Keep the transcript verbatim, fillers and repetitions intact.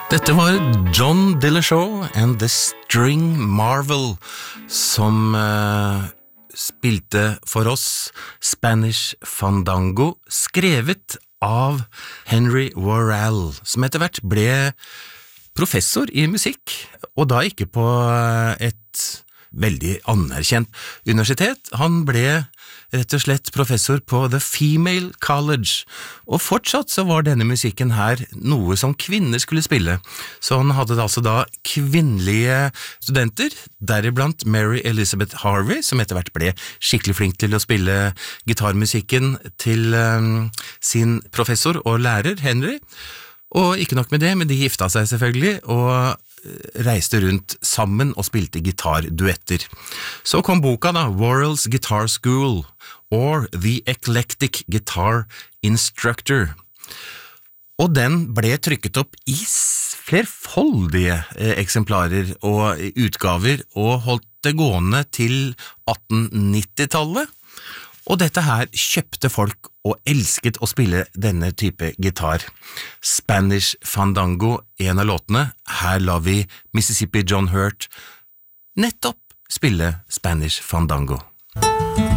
Dette var John Dillashaw and The String Marvel som uh, spilte for oss Spanish Fandango, skrevet av Henry Worrell, som etter hvert ble professor i musikk, og da ikke på et veldig anerkjent universitet. Han ble rett og slett professor på The Female College, og fortsatt så var denne musikken her noe som kvinner skulle spille. Så han hadde altså da kvinnelige studenter, deriblant Mary Elizabeth Harvey, som etter hvert ble skikkelig flink til å spille gitarmusikken til um, sin professor og lærer, Henry. Og ikke nok med det, men de gifta seg selvfølgelig, og reiste rundt sammen og spilte gitarduetter. Så kom boka da, Worrell's Guitar School, or The Eclectic Guitar Instructor. Og den ble trykket opp i flerfoldige eh, eksemplarer og utgaver, og holdt det gående til atten nittitallet. Og dette her kjøpte folk og elsket å spille denne type gitar. Spanish Fandango, en av låtene. Her la vi Mississippi John Hurt nettopp spille Spanish Fandango.